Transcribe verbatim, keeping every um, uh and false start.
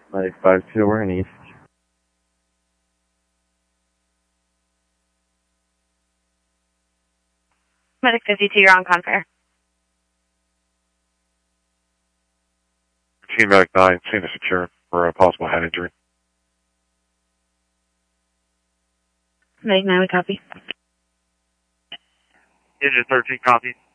Medic five two, we're in east. Medic fifty-two, you're on Confair. Team Medic nine, scene is secure for a possible head injury. Medic nine, we copy. Engine thirteen, copy.